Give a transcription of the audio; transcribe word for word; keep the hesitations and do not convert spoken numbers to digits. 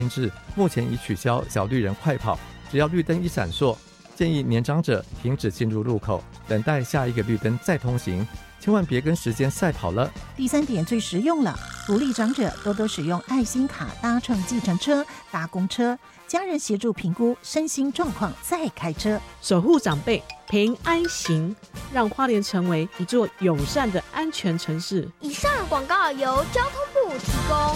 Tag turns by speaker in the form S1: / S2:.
S1: 制目前已取消小绿人快跑，只要绿灯一闪烁，建议年长者停止进入路口，等待下一个绿灯再通行，千万别跟时间赛跑了。
S2: 第三点最实用了，鼓励长者多多使用爱心卡搭乘计程车、搭公车，家人协助评估身心状况再开车，
S3: 守护长辈平安行，让花莲成为一座友善的安全城市。
S4: 以上广告由交通部提供。